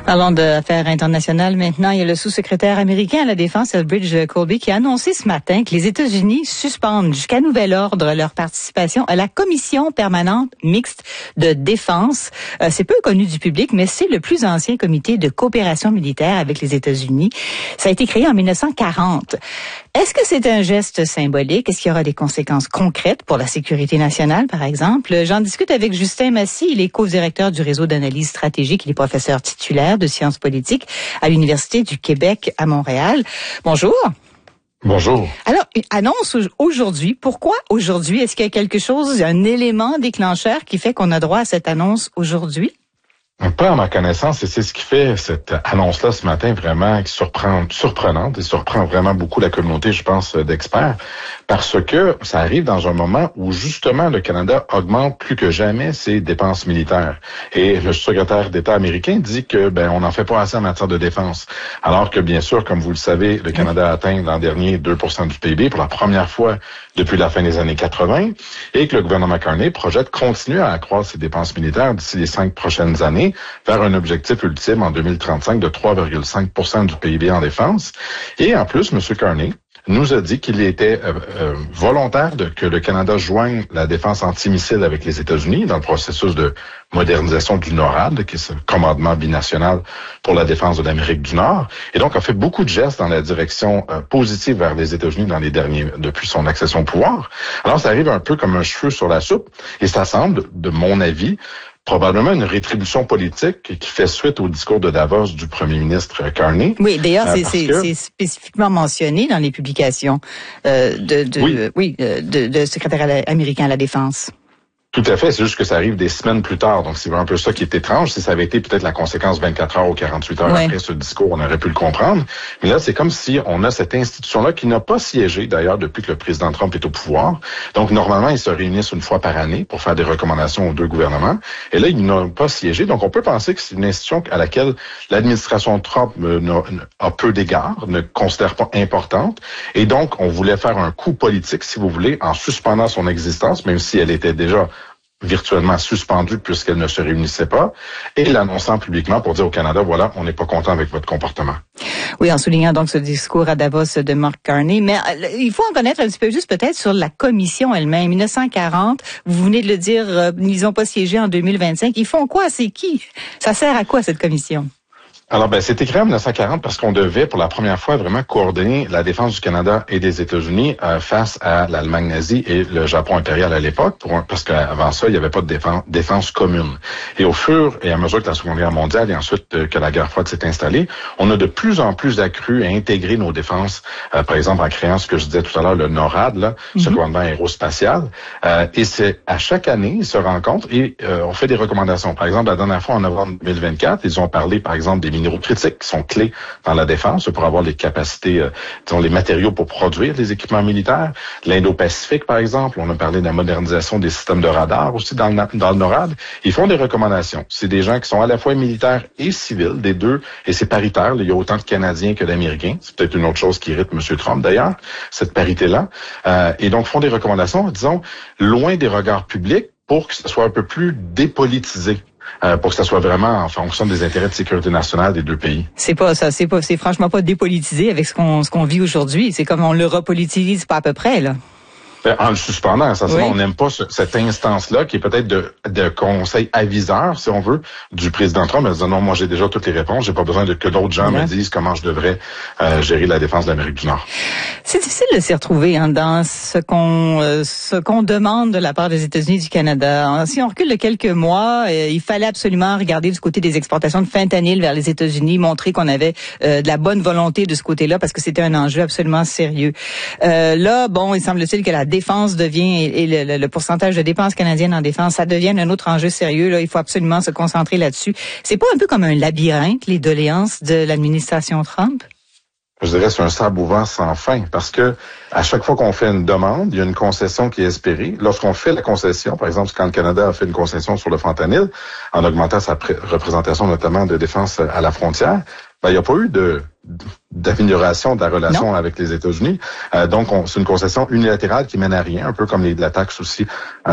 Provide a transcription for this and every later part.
Parlons d'affaires internationales maintenant. Il y a le sous-secrétaire américain à la Défense, Elbridge Colby, qui a annoncé ce matin que les États-Unis suspendent jusqu'à nouvel ordre leur participation à la Commission permanente mixte de défense. C'est peu connu du public, mais c'est le plus ancien comité de coopération militaire avec les États-Unis. Ça a été créé en 1940. Est-ce que c'est un geste symbolique? Est-ce qu'il y aura des conséquences concrètes pour la sécurité nationale, par exemple? J'en discute avec Justin Massy. Il est co-directeur du réseau d'analyse stratégique. Il est professeur titulaire de sciences politiques à l'Université du Québec à Montréal. Bonjour. Bonjour. Alors, une annonce aujourd'hui. Pourquoi aujourd'hui? Est-ce qu'il y a quelque chose, un élément déclencheur qui fait qu'on a droit à cette annonce aujourd'hui? Pas à ma connaissance, et c'est ce qui fait cette annonce-là ce matin vraiment surprenante et surprend vraiment beaucoup la communauté, je pense, d'experts, parce que ça arrive dans un moment où justement le Canada augmente plus que jamais ses dépenses militaires. Et le secrétaire d'État américain dit que on n'en fait pas assez en matière de défense. Alors que bien sûr, comme vous le savez, le Canada a atteint l'an dernier 2% du PIB pour la première fois depuis la fin des années 80, et que le gouvernement Carney projette continuer à accroître ses dépenses militaires d'ici les 5 prochaines années vers un objectif ultime en 2035 de 3,5% du PIB en défense. Et en plus, M. Carney nous a dit qu'il était volontaire que le Canada joigne la défense antimissile avec les États-Unis dans le processus de modernisation du NORAD, qui est ce commandement binational pour la défense de l'Amérique du Nord. Et donc, a fait beaucoup de gestes dans la direction positive vers les États-Unis depuis son accession au pouvoir. Alors, ça arrive un peu comme un cheveu sur la soupe, et ça semble, de mon avis, probablement une rétribution politique qui fait suite au discours de Davos du premier ministre Carney. Oui, d'ailleurs, c'est spécifiquement mentionné dans les publications de secrétaire américain à la Défense. Tout à fait, c'est juste que ça arrive des semaines plus tard. Donc, c'est un peu ça qui est étrange. Si ça avait été peut-être la conséquence 24 heures ou 48 heures après ce discours, on aurait pu le comprendre. Mais là, c'est comme si on a cette institution-là qui n'a pas siégé, d'ailleurs, depuis que le président Trump est au pouvoir. Donc, normalement, ils se réunissent une fois par année pour faire des recommandations aux deux gouvernements. Et là, ils n'ont pas siégé. Donc, on peut penser que c'est une institution à laquelle l'administration Trump a peu d'égard, ne considère pas importante. Et donc, on voulait faire un coup politique, si vous voulez, en suspendant son existence, même si elle était déjà virtuellement suspendue puisqu'elle ne se réunissait pas, et l'annonçant publiquement pour dire au Canada, voilà, on n'est pas content avec votre comportement. Oui, en soulignant donc ce discours à Davos de Mark Carney. Mais il faut en connaître un petit peu juste peut-être sur la commission elle-même. 1940, vous venez de le dire, ils n'ont pas siégé en 2025. Ils font quoi? C'est qui? Ça sert à quoi cette commission? Alors, c'était créé en 1940 parce qu'on devait, pour la première fois, vraiment coordonner la défense du Canada et des États-Unis face à l'Allemagne nazie et le Japon impérial à l'époque, parce qu'avant ça, il n'y avait pas de défense commune. Et au fur et à mesure que la Seconde Guerre mondiale et ensuite que la guerre froide s'est installée, on a de plus en plus accru à intégrer nos défenses, par exemple en créant ce que je disais tout à l'heure, le NORAD, ce commandement aérospatial. Et c'est à chaque année, ils se rencontrent et on fait des recommandations. Par exemple, la dernière fois, en novembre 2024, ils ont parlé, par exemple, des minéraux critiques qui sont clés dans la défense pour avoir les capacités, les matériaux pour produire des équipements militaires. L'Indo-Pacifique, par exemple, on a parlé de la modernisation des systèmes de radar aussi dans le NORAD. Ils font des recommandations. C'est des gens qui sont à la fois militaires et civils, des deux, et c'est paritaire. Il y a autant de Canadiens que d'Américains. C'est peut-être une autre chose qui irrite M. Trump, d'ailleurs, cette parité-là. Et donc, font des recommandations, disons, loin des regards publics pour que ce soit un peu plus dépolitisé. Pour que ça soit vraiment en fonction des intérêts de sécurité nationale des deux pays. C'est pas ça, c'est franchement pas dépolitisé avec ce qu'on vit aujourd'hui. C'est comme on le repolitise pas à peu près, là. En le suspendant, on n'aime pas cette instance-là qui est peut-être de conseil aviseur, si on veut, du président Trump. Elle dit non, moi j'ai déjà toutes les réponses, j'ai pas besoin que d'autres gens me disent comment je devrais gérer la défense de l'Amérique du Nord. C'est difficile de s'y retrouver dans ce qu'on demande de la part des États-Unis et du Canada. Si on recule de quelques mois, il fallait absolument regarder du côté des exportations de fentanyl vers les États-Unis, montrer qu'on avait de la bonne volonté de ce côté-là parce que c'était un enjeu absolument sérieux. Là, il semble-t-il que la défense devient, et le pourcentage de dépenses canadiennes en défense, ça devient un autre enjeu sérieux. Là, il faut absolument se concentrer là-dessus. C'est pas un peu comme un labyrinthe, les doléances de l'administration Trump? Je dirais c'est un sable mouvant sans fin, parce que à chaque fois qu'on fait une demande, il y a une concession qui est espérée. Lorsqu'on fait la concession, par exemple, quand le Canada a fait une concession sur le fentanyl, en augmentant sa représentation notamment de défense à la frontière, il n'y a pas eu d'amélioration de la relation avec les États-Unis. Donc, c'est une concession unilatérale qui mène à rien, un peu comme la taxe aussi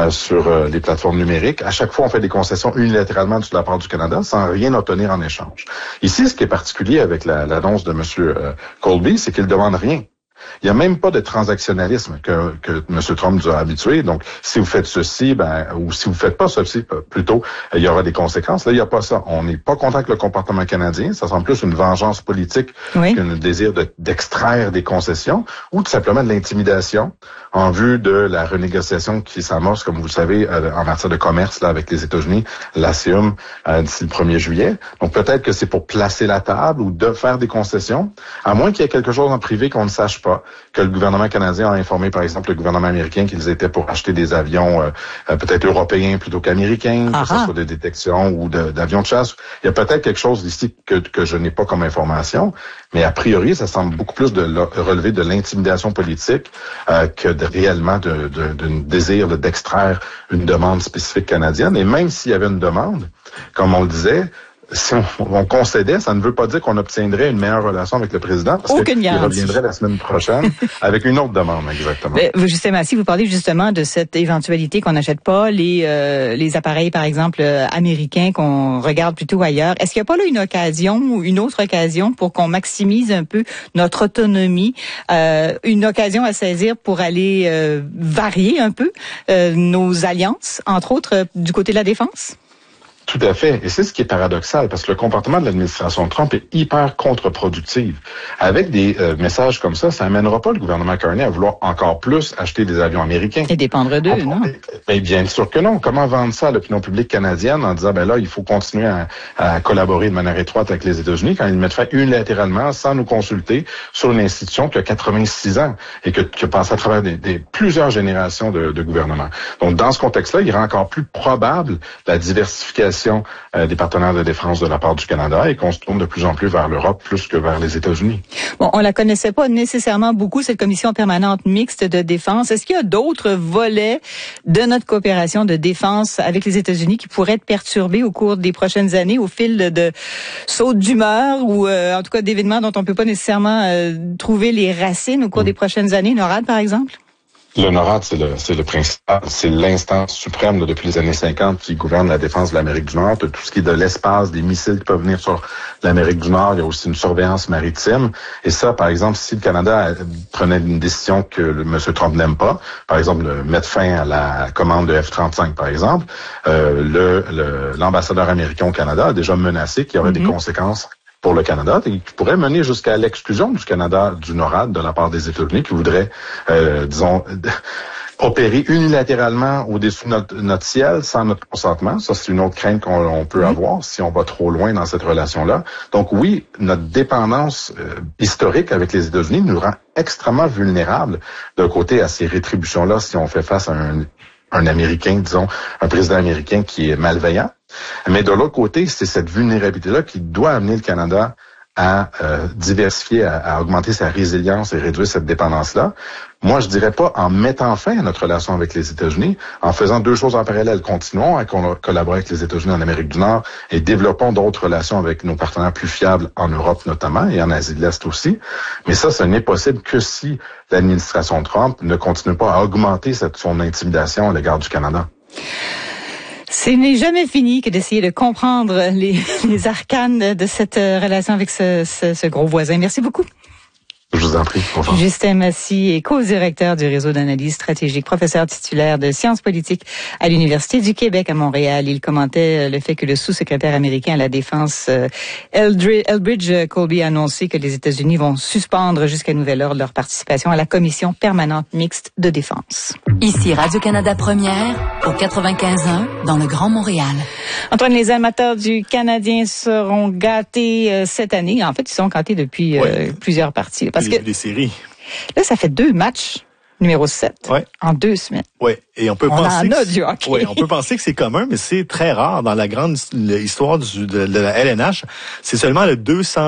sur les plateformes numériques. À chaque fois, on fait des concessions unilatéralement de la part du Canada sans rien obtenir en échange. Ici, ce qui est particulier avec l'annonce de M. Colby, c'est qu'il ne demande rien. Il n'y a même pas de transactionnalisme que M. Trump nous a habitués. Donc, si vous faites ceci, ou si vous faites pas ceci, plutôt, il y aura des conséquences. Là, il n'y a pas ça. On n'est pas content avec le comportement canadien. Ça semble plus une vengeance politique qu'un désir d'extraire des concessions ou tout simplement de l'intimidation en vue de la renégociation qui s'amorce, comme vous le savez, en matière de commerce là avec les États-Unis, l'ASEAN, d'ici le 1er juillet. Donc, peut-être que c'est pour placer la table ou de faire des concessions, à moins qu'il y ait quelque chose en privé qu'on ne sache pas, que le gouvernement canadien a informé, par exemple, le gouvernement américain qu'ils étaient pour acheter des avions peut-être européens plutôt qu'américains, que ce soit de détection ou d'avions de chasse. Il y a peut-être quelque chose ici que je n'ai pas comme information, mais a priori, ça semble beaucoup plus de relever de l'intimidation politique que réellement d'un désir d'extraire une demande spécifique canadienne. Et même s'il y avait une demande, comme on le disait, si on concédait, ça ne veut pas dire qu'on obtiendrait une meilleure relation avec le président, parce qu'il reviendrait la semaine prochaine avec une autre demande, exactement. Justement, si vous parlez justement de cette éventualité qu'on n'achète pas les appareils, par exemple, américains, qu'on regarde plutôt ailleurs, est-ce qu'il n'y a pas là une occasion ou une autre occasion pour qu'on maximise un peu notre autonomie, une occasion à saisir pour aller varier un peu nos alliances, entre autres du côté de la défense? Tout à fait. Et c'est ce qui est paradoxal, parce que le comportement de l'administration Trump est hyper contre-productif. Avec des messages comme ça n'amènera pas le gouvernement Carney à vouloir encore plus acheter des avions américains. Et dépendre d'eux, non? Bien sûr que non. Comment vendre ça à l'opinion publique canadienne en disant, là, il faut continuer à collaborer de manière étroite avec les États-Unis quand ils mettent fin unilatéralement, sans nous consulter, sur une institution qui a 86 ans et qui a passé à travers plusieurs générations de gouvernements. Donc, dans ce contexte-là, il rend encore plus probable la diversification des partenaires de défense de la part du Canada et qu'on se tourne de plus en plus vers l'Europe plus que vers les États-Unis. Bon, on la connaissait pas nécessairement beaucoup, cette commission permanente mixte de défense. Est-ce qu'il y a d'autres volets de notre coopération de défense avec les États-Unis qui pourraient être perturbés au cours des prochaines années au fil de sautes d'humeur ou en tout cas d'événements dont on peut pas nécessairement trouver les racines au cours des prochaines années? NORAD, par exemple? Le NORAD, c'est le principal, c'est l'instance suprême depuis les années 50 qui gouverne la défense de l'Amérique du Nord. Tout ce qui est de l'espace, des missiles qui peuvent venir sur l'Amérique du Nord, il y a aussi une surveillance maritime. Et ça, par exemple, si le Canada prenait une décision que M. Trump n'aime pas, par exemple, mettre fin à la commande de F-35, par exemple, l'ambassadeur américain au Canada a déjà menacé qu'il y aurait des conséquences pour le Canada, et qui pourrait mener jusqu'à l'exclusion du Canada du NORAD de la part des États-Unis qui voudraient, opérer unilatéralement au-dessus de notre ciel sans notre consentement. Ça, c'est une autre crainte qu'on peut avoir si on va trop loin dans cette relation-là. Donc oui, notre dépendance historique avec les États-Unis nous rend extrêmement vulnérables d'un côté à ces rétributions-là si on fait face à un Américain, disons, un président américain qui est malveillant. Mais de l'autre côté, c'est cette vulnérabilité-là qui doit amener le Canada à diversifier, à augmenter sa résilience et réduire cette dépendance-là. Moi, je dirais pas en mettant fin à notre relation avec les États-Unis, en faisant deux choses en parallèle. Continuons à collaborer avec les États-Unis en Amérique du Nord et développons d'autres relations avec nos partenaires plus fiables en Europe notamment et en Asie de l'Est aussi. Mais ça, ce n'est possible que si l'administration Trump ne continue pas à augmenter son intimidation à l'égard du Canada. Ce n'est jamais fini que d'essayer de comprendre les arcanes de cette relation avec ce gros voisin. Merci beaucoup. Je vous en prie. Bonjour. Justin Massy est co-directeur du réseau d'analyse stratégique, professeur titulaire de sciences politiques à l'Université du Québec à Montréal. Il commentait le fait que le sous-secrétaire américain à la Défense, Elbridge Colby, a annoncé que les États-Unis vont suspendre jusqu'à nouvel ordre leur participation à la commission permanente mixte de défense. Ici Radio-Canada Première, au 95.1, dans le Grand Montréal. Antoine, les amateurs du Canadien seront gâtés cette année. En fait, ils sont gâtés depuis plusieurs parties. Parce que des séries. Là, ça fait 2 matchs numéro 7 en 2 semaines. Oui. Et on peut penser du hockey. Oui, on peut penser que c'est commun, mais c'est très rare dans la grande histoire de la LNH. C'est seulement le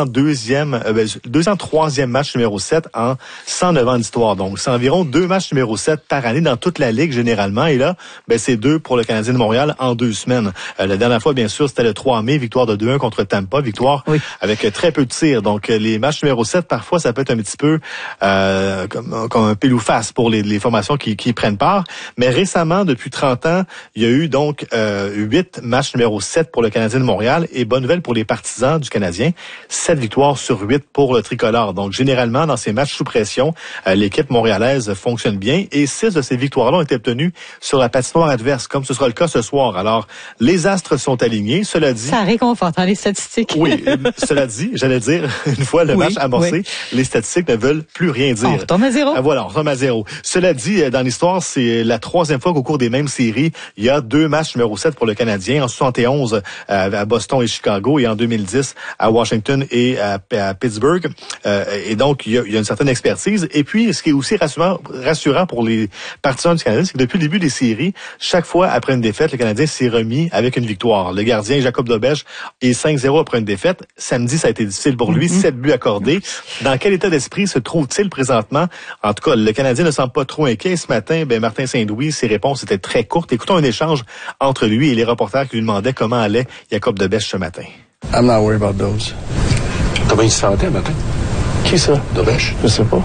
203e match numéro 7 en 109 ans d'histoire. Donc, c'est environ 2 matchs numéro 7 par année dans toute la Ligue généralement. Et là, c'est 2 pour le Canadien de Montréal en 2 semaines. La dernière fois, bien sûr, c'était le 3 mai, victoire de 2-1 contre Tampa, victoire avec très peu de tirs. Donc, les matchs numéro 7, parfois, ça peut être un petit peu comme un pile ou face pour les formations qui prennent part. Mais récemment, depuis 30 ans, il y a eu donc 8 matchs numéro 7 pour le Canadien de Montréal. Et bonne nouvelle pour les partisans du Canadien, 7 victoires sur 8 pour le tricolore. Donc, généralement, dans ces matchs sous pression, l'équipe montréalaise fonctionne bien. Et 6 de ces victoires-là ont été obtenues sur la patinoire adverse, comme ce sera le cas ce soir. Alors, les astres sont alignés. Cela dit... Ça réconforte les statistiques. Oui, cela dit, j'allais dire, une fois le match amorcé, les statistiques ne veulent plus rien dire. On retombe à 0. Voilà, on retombe à 0. Cela dit, dans l'histoire, c'est la 3e fois qu'au cours des mêmes séries, il y a 2 matchs numéro 7 pour le Canadien, en 71 à Boston et Chicago, et en 2010 à Washington et à Pittsburgh. Et donc, il y a une certaine expertise. Et puis, ce qui est aussi rassurant pour les partisans du Canadien, c'est que depuis le début des séries, chaque fois après une défaite, le Canadien s'est remis avec une victoire. Le gardien Jacob Dobèche est 5-0 après une défaite. Samedi, ça a été difficile pour lui, 7 buts accordés. Dans quel état d'esprit se trouve-t-il présentement? En tout cas, le Canadien ne semble pas trop inquiet. Ce matin, Martin Saint-Louis, ses réponses étaient très courtes. Écoutons un échange entre lui et les reporters qui lui demandaient comment allait Jacob Dobèche ce matin. I'm not worried about those. Comment il se sentait matin? Qui ça? Dobèche? Je sais pas.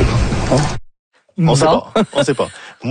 On sait pas.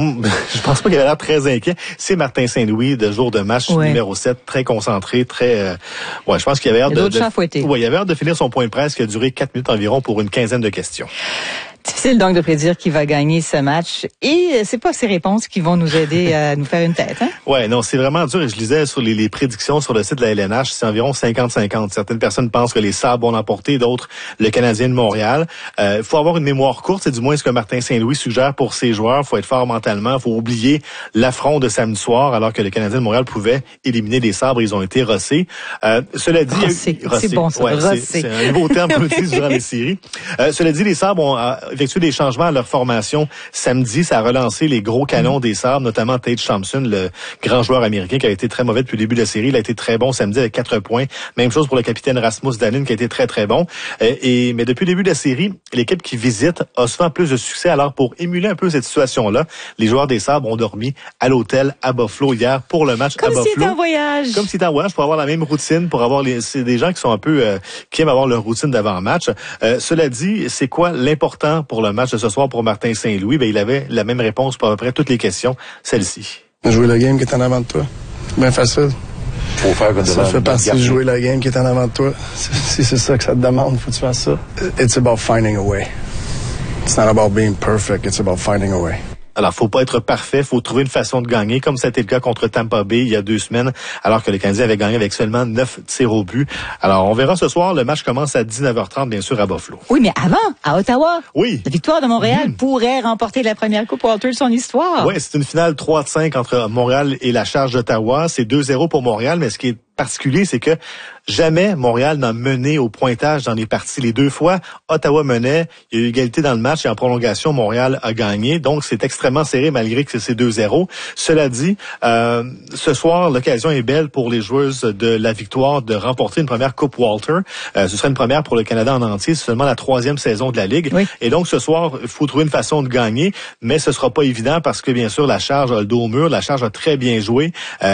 Je pense pas qu'il avait l'air très inquiet. C'est Martin Saint-Louis de jour de match numéro 7, très concentré, très je pense qu'il avait l'air il avait l'air de finir son point de presse qui a duré 4 minutes environ pour une quinzaine de questions. Difficile donc de prédire qui va gagner ce match. Et c'est pas ces réponses qui vont nous aider à nous faire une tête, hein? Ouais, non, c'est vraiment dur. Et je lisais sur les prédictions sur le site de la LNH, c'est environ 50-50. Certaines personnes pensent que les Sabres vont l'emporter, d'autres le Canadien de Montréal. Faut avoir une mémoire courte, c'est du moins ce que Martin Saint-Louis suggère pour ses joueurs. Faut être fort mentalement, faut oublier l'affront de samedi soir, alors que le Canadien de Montréal pouvait éliminer les Sabres, ils ont été rossés. Cela dit, rossé. C'est bon ça, rossé. C'est un nouveau terme qu'on utilise durant les séries. Cela dit, les Sabres ont effectué des changements à leur formation samedi. Ça a relancé les gros canons des Sabres, notamment Tage Thompson, le grand joueur américain qui a été très mauvais depuis le début de la série. Il a été très bon samedi avec 4 points. Même chose pour le capitaine Rasmus Dahlin qui a été très, très bon. Mais depuis le début de la série, l'équipe qui visite a souvent plus de succès. Alors, pour émuler un peu cette situation-là, les joueurs des Sabres ont dormi à l'hôtel à Buffalo hier pour le match à Buffalo. Comme s'ils étaient en voyage. Comme s'ils étaient en voyage pour avoir la même routine, pour avoir c'est des gens qui sont un peu, qui aiment avoir leur routine d'avant-match. Cela dit, c'est quoi l'important pour le match de ce soir pour Martin Saint-Louis? Il avait la même réponse pour à peu près toutes les questions, celle-ci. Jouer le game qui est en avant de toi. Bien facile. Faut faire ça fait partie de jouer la game qui est en avant de toi. Si c'est ça que ça te demande, faut que tu fasses ça. It's about finding a way. It's not about being perfect, it's about finding a way. Alors, faut pas être parfait, faut trouver une façon de gagner, comme c'était le cas contre Tampa Bay il y a 2 semaines, alors que le Canadien avait gagné avec seulement 9 tirs au but. Alors, on verra ce soir, le match commence à 19h30, bien sûr, à Buffalo. Oui, mais avant, à Ottawa, la victoire de Montréal pourrait remporter la première Coupe Walter de son histoire. Oui, c'est une finale 3-5 entre Montréal et la Charge d'Ottawa. C'est 2-0 pour Montréal, mais ce qui est particulier, c'est que jamais Montréal n'a mené au pointage dans les parties. Les 2 fois, Ottawa menait, il y a eu égalité dans le match et en prolongation, Montréal a gagné. Donc, c'est extrêmement serré malgré que c'est 2-0. Cela dit, ce soir, l'occasion est belle pour les joueuses de la victoire de remporter une première Coupe Walter. Ce serait une première pour le Canada en entier. C'est seulement la 3e saison de la Ligue. Oui. Et donc, ce soir, il faut trouver une façon de gagner, mais ce sera pas évident parce que, bien sûr, la Charge a le dos au mur. La Charge a très bien joué.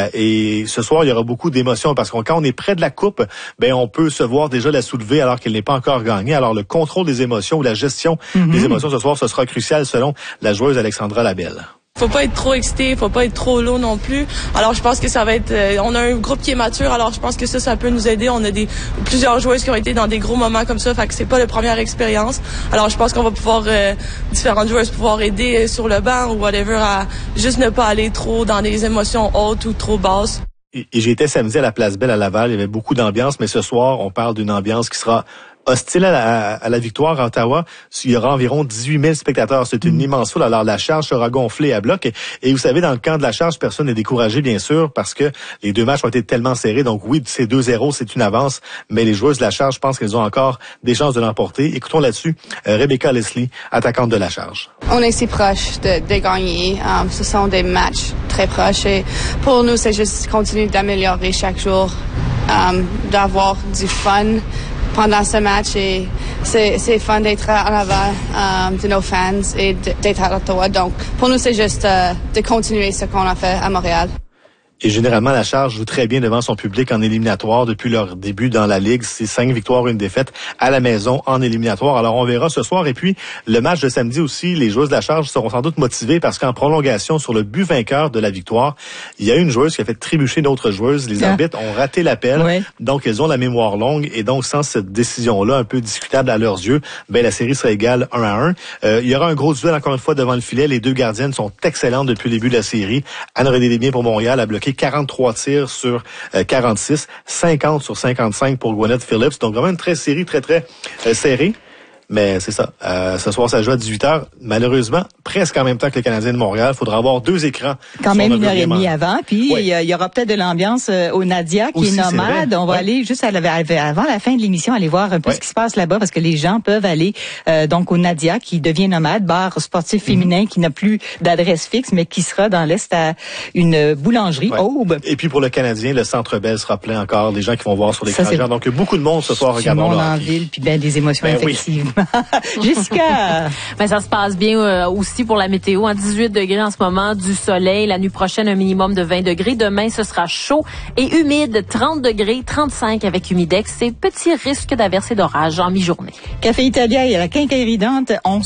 Et ce soir, il y aura beaucoup d'émotions parce que quand on est près de la coupe, on peut se voir déjà la soulever alors qu'elle n'est pas encore gagnée. Alors le contrôle des émotions ou la gestion des émotions ce soir, ce sera crucial selon la joueuse Alexandra Labelle. Faut pas être trop excité, faut pas être trop lourd non plus. Alors je pense que ça va être, on a un groupe qui est mature, alors je pense que ça peut nous aider. On a plusieurs joueuses qui ont été dans des gros moments comme ça, fait que c'est pas la première expérience. Alors je pense qu'on va pouvoir, différentes joueuses pouvoir aider sur le banc ou whatever à juste ne pas aller trop dans des émotions hautes ou trop basses. Et j'étais samedi à la Place Belle à Laval, il y avait beaucoup d'ambiance, mais ce soir, on parle d'une ambiance qui sera hostile à la victoire à Ottawa. Il y aura environ 18 000 spectateurs. C'est une immense foule. Alors, la charge sera gonflée à bloc. Et vous savez, dans le camp de la charge, personne n'est découragé, bien sûr, parce que les deux matchs ont été tellement serrés. Donc, oui, c'est 2-0, c'est une avance. Mais les joueuses de la charge, je pense qu'elles ont encore des chances de l'emporter. Écoutons là-dessus Rebecca Leslie, attaquante de la charge. On est si proche de gagner. Ce sont des matchs très proches. Et pour nous, c'est juste continuer d'améliorer chaque jour, d'avoir du fun pendant ce match, et c'est fun d'être en avant de nos fans et d'être à Ottawa. Donc, pour nous, c'est juste de continuer ce qu'on a fait à Montréal. Et généralement, la charge joue très bien devant son public en éliminatoire depuis leur début dans la Ligue. C'est 5 victoires, 1 défaite à la maison en éliminatoire. Alors, on verra ce soir. Et puis, le match de samedi aussi, les joueuses de la charge seront sans doute motivées parce qu'en prolongation, sur le but vainqueur de la victoire, il y a une joueuse qui a fait trébucher d'autres joueuses. Les arbitres ont raté l'appel. Ouais. Donc, elles ont la mémoire longue. Et donc, sans cette décision-là, un peu discutable à leurs yeux, la série sera égale 1-1. Il y aura un gros duel, encore une fois, devant le filet. Les deux gardiennes sont excellentes depuis le début de la série. Anne-Renée Desbiens pour Montréal a bloqué 43 tirs sur 46, 50 sur 55 pour Gwyneth Phillips. Donc vraiment une série très serrée. Mais c'est ça. Ce soir, ça joue à 18h. Malheureusement, presque en même temps que le Canadien de Montréal. Il faudra avoir 2 écrans. Quand même 1h30 avant. Puis, il y aura peut-être de l'ambiance au Nadia, qui est nomade. On va aller juste avant la fin de l'émission, aller voir un peu ce qui se passe là-bas, parce que les gens peuvent aller donc au Nadia, qui devient nomade, bar sportif féminin qui n'a plus d'adresse fixe, mais qui sera dans l'Est à une boulangerie, Aube. Et puis pour le Canadien, le Centre Bell sera plein encore. Des gens qui vont voir sur l'écran. Donc, beaucoup de monde ce soir. Regardons le en ville, puis des émotions effectivement. Jessica! Ça se passe bien aussi pour la météo. 18 degrés en ce moment, du soleil. La nuit prochaine, un minimum de 20 degrés. Demain, ce sera chaud et humide. 30 degrés, 35 avec humidex. C'est petit risque d'averse et d'orage en mi-journée. Café Italia et la Quincaillerie Dante ont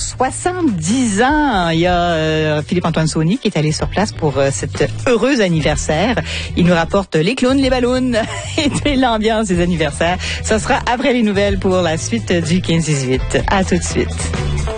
70 ans. Il y a Philippe-Antoine Saunier qui est allé sur place pour cet heureux anniversaire. Il nous rapporte les clowns, les ballons et l'ambiance des anniversaires. Ça sera après les nouvelles pour la suite du 15-18. À tout de suite.